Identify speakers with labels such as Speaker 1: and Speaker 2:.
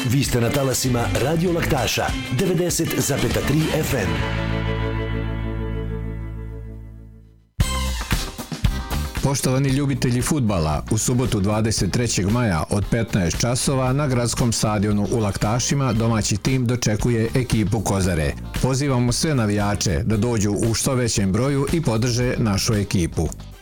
Speaker 1: Vi ste na talasima Radio Laktaša 90,3 FM.
Speaker 2: Poštovani ljubitelji fudbala, u subotu 23. maja od 15 časova na gradskom stadionu u Laktašima domaći tim dočekuje ekipu Kozare. Pozivamo sve navijače da dođu u što većem broju i podrže našu ekipu.